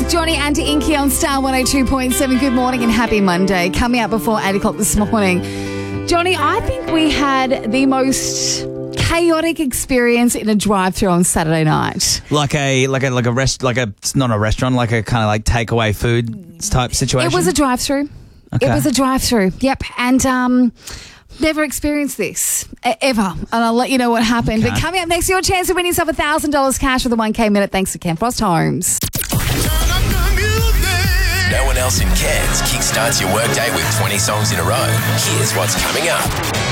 Johnny and Inky on Star 102.7. Good morning and happy Monday. Coming up before 8 o'clock this morning. Johnny, I think we had the most chaotic experience in a drive-thru on Saturday night. Like a it's not a restaurant, like a kind of like takeaway food type situation. It was a drive-thru. Okay. It was a drive-thru. Yep. And never experienced this ever. And I'll let you know what happened. Okay. But coming up next, your chance of winning yourself $1,000 cash with a 1K minute thanks to Ken Frost Homes. No one else in Cairns kickstarts your workday with 20 songs in a row. Here's what's coming up.